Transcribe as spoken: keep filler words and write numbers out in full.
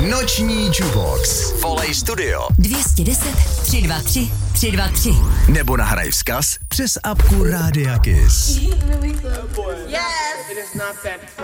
Noční Jukebox. Volej studio dvě stě deset, tři dva tři, tři dva tři. nebo nahraj vzkaz přes apku Rádia Kiss. Yes! It is not that